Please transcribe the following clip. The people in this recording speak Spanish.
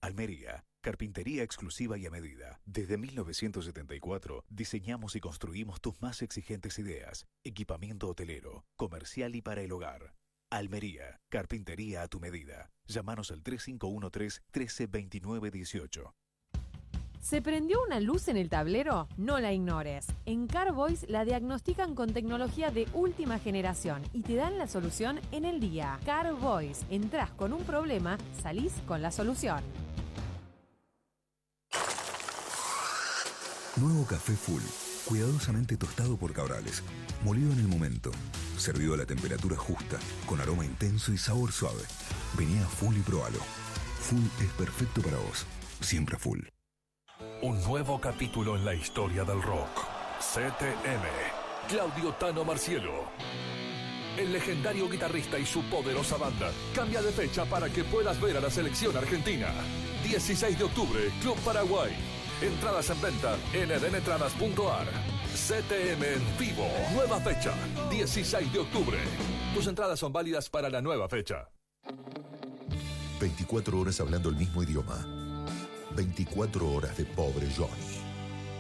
Almería, carpintería exclusiva y a medida. Desde 1974 diseñamos y construimos tus más exigentes ideas. Equipamiento hotelero, comercial y para el hogar. Almería, carpintería a tu medida. Llámanos al 3513-132918. ¿Se prendió una luz en el tablero? No la ignores. En Carvoice la diagnostican con tecnología de última generación y te dan la solución en el día. Carvoice. Entrás con un problema, salís con la solución. Nuevo café Full, cuidadosamente tostado por Cabrales, molido en el momento, servido a la temperatura justa, con aroma intenso y sabor suave. Vení a Full y probalo. Full es perfecto para vos, siempre Full. Un nuevo capítulo en la historia del rock. CTM. Claudio Tano Marcielo. El legendario guitarrista y su poderosa banda cambia de fecha para que puedas ver a la selección argentina. 16 de octubre, Club Paraguay. Entradas en venta en edenetradas.ar. CTM en vivo. Nueva fecha, 16 de octubre. Tus entradas son válidas para la nueva fecha. 24 horas hablando el mismo idioma. 24 horas de Pobre Johnny.